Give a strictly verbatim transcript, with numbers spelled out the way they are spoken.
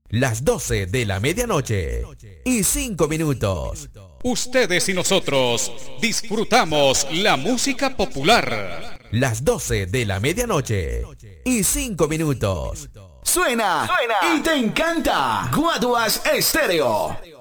Las doce de la medianoche y cinco minutos. Ustedes y nosotros disfrutamos la música popular. Las doce de la medianoche y cinco minutos. Suena, Suena y te encanta. Guaduas Estéreo.